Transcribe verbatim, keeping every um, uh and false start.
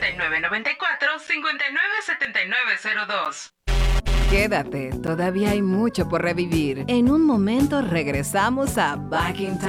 y nueve noventa y cuatro, cincuenta y nueve setenta y nueve cero dos. Quédate, todavía hay mucho por revivir. En un momento regresamos a Back in Time.